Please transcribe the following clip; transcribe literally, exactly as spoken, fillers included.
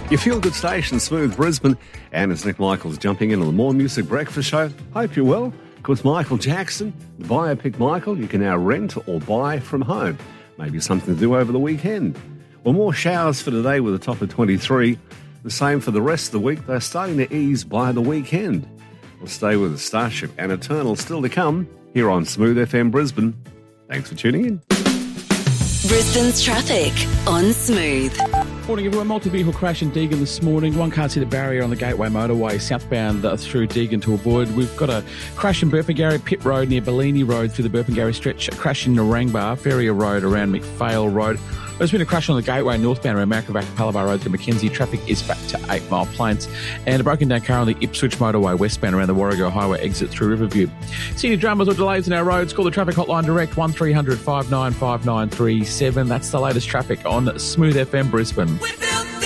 Your feel-good station, Smooth Brisbane, and it's Nick Michaels jumping in on the More Music Breakfast Show. Hope you're well. Of course, Michael Jackson, the biopic Michael, you can now rent or buy from home. Maybe something to do over the weekend. Well, more showers for today with a top of twenty-three. The same for the rest of the week. They're starting to ease by the weekend. We'll stay with the Starship and Eternal still to come here on Smooth F M Brisbane. Thanks for tuning in. Brisbane's traffic on Smooth. Morning everyone, multi-vehicle crash in Deagon this morning. One can't see the barrier on the Gateway motorway southbound uh, through Deagon to avoid. We've got a crash in Burpengary Pit Road near Bellini Road through the Burpengary stretch. A crash in Narangba, Ferrier Road around McPhail Road. There's been a crash on the Gateway northbound around Marikavac, Palabar Road to Mackenzie. Traffic is back to eight Mile Plains. And a broken down car on the Ipswich motorway westbound around the Warrego Highway exit through Riverview. Senior dramas or delays in our roads, call the traffic hotline direct one three hundred five nine five nine three seven. That's the latest traffic on Smooth F M Brisbane.